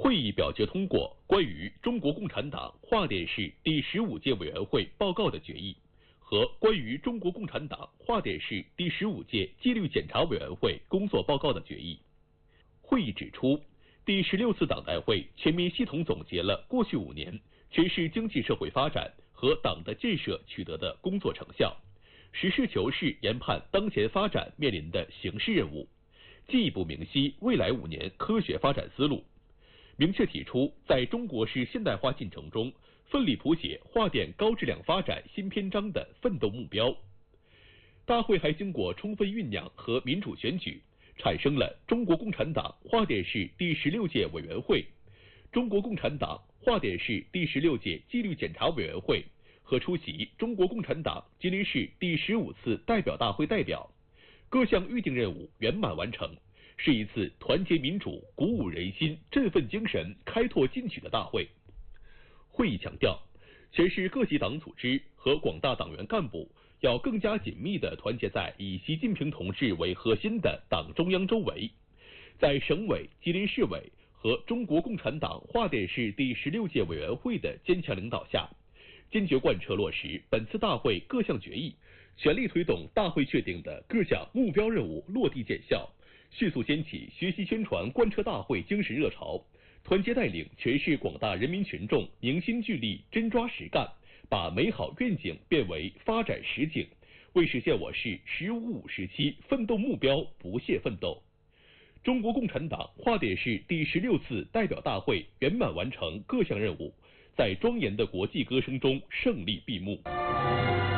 会议表决通过关于中国共产党华电市第15届委员会报告的决议和关于中国共产党华电市第15届纪律检查委员会工作报告的决议。会议指出，第16次党代会全面系统总结了过去5年全市经济社会发展和党的建设取得的工作成效，实事求是研判当前发展面临的形势任务，进一步明晰未来5年科学发展思路，明确提出在中国式现代化进程中奋力谱写华电高质量发展新篇章的奋斗目标。大会还经过充分酝酿和民主选举，产生了中国共产党华电市第16届委员会、中国共产党华电市第16届纪律检查委员会和出席中国共产党吉林市第15次代表大会代表，各项预定任务圆满完成，是一次团结民主、鼓舞人心、振奋精神、开拓进取的大会。会议强调，全市各级党组织和广大党员干部要更加紧密地团结在以习近平同志为核心的党中央周围，在省委、吉林市委和中国共产党华电市第16届委员会的坚强领导下，坚决贯彻落实本次大会各项决议，全力推动大会确定的各项目标任务落地见效，迅速掀起学习宣传贯彻大会精神热潮，团结带领全市广大人民群众凝心聚力、真抓实干，把美好愿景变为发展实景，为实现我市“十五五”时期奋斗目标不懈奋斗。中国共产党华电市第16次代表大会圆满完成各项任务，在庄严的国际歌声中胜利闭幕。